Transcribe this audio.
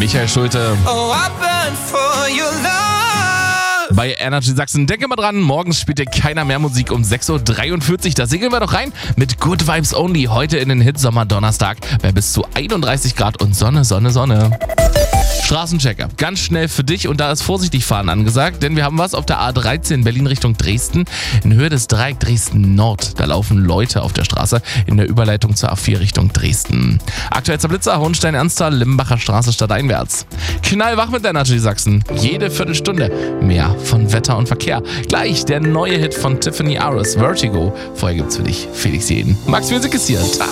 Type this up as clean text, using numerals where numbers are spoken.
Michael Schulte. Oh, I burn for your love. Bei Energy Sachsen, denke mal dran, morgens spielt dir keiner mehr Musik um 6.43 Uhr. Da segeln wir doch rein mit Good Vibes Only. Heute in den Hitsommer Donnerstag bei bis zu 31 Grad und Sonne, Sonne, Sonne. Straßenchecker, ganz schnell für dich und da ist vorsichtig fahren angesagt, denn wir haben was auf der A13 Berlin Richtung Dresden. In Höhe des Dreieck Dresden Nord, da laufen Leute auf der Straße in der Überleitung zur A4 Richtung Dresden. Aktuellster Blitzer, Hohenstein-Ernsthal, Limbacher Straße stadteinwärts. Knallwach mit Energy Sachsen, jede Viertelstunde mehr von Wetter und Verkehr. Gleich der neue Hit von Tiffany Aris, Vertigo. Vorher gibt's für dich Felix Jeden. Max Music ist hier.